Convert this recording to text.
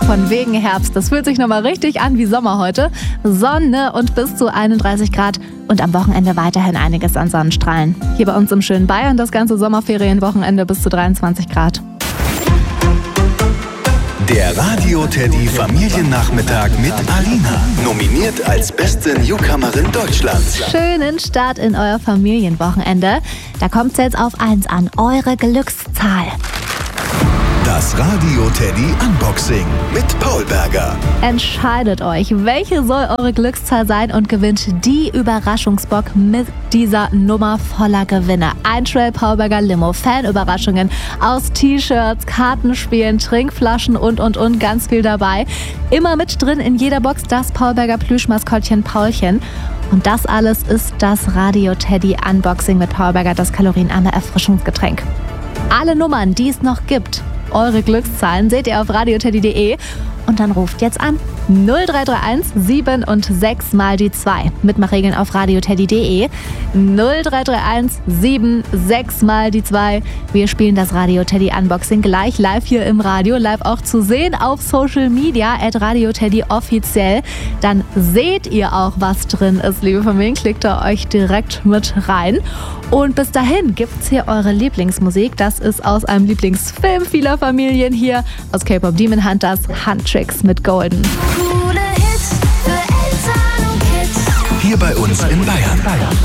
von wegen Herbst. Das fühlt sich nochmal richtig an wie Sommer heute. Sonne und bis zu 31 Grad und am Wochenende weiterhin einiges an Sonnenstrahlen. Hier bei uns im schönen Bayern das ganze Sommerferienwochenende bis zu 23 Grad. Der Radio Teddy Familiennachmittag mit Alina. Nominiert als beste Newcomerin Deutschlands. Schönen Start in euer Familienwochenende. Da kommt es jetzt auf 1 an, eure Glückszahl. Das Radio Teddy Unboxing mit Paul Berger. Entscheidet euch, welche soll eure Glückszahl sein und gewinnt die Überraschungsbox mit dieser Nummer voller Gewinne. Ein Trail Paul Berger Limo, Fanüberraschungen aus T-Shirts, Kartenspielen, Trinkflaschen und ganz viel dabei. Immer mit drin in jeder Box das Paul Berger Plüschmaskottchen Paulchen. Und das alles ist das Radio Teddy Unboxing mit Paul Berger, das kalorienarme Erfrischungsgetränk. Alle Nummern, die es noch gibt, eure Glückszahlen seht ihr auf radioteddy.de und dann ruft jetzt an 0331 7 und 6 mal die 2. Mitmachregeln auf radioteddy.de 0331 7 6 mal die 2. Wir spielen das Radio Teddy Unboxing gleich live hier im Radio, live auch zu sehen auf Social Media @radioteddy offiziell. Dann seht ihr auch, was drin ist, liebe Familien. Klickt da euch direkt mit rein. Und bis dahin gibt's hier eure Lieblingsmusik. Das ist aus einem Lieblingsfilm vieler Familien hier aus K-Pop Demon Hunters, Handtricks mit Golden. Coole Hits für Eltern und Kids. Hier bei uns in Bayern.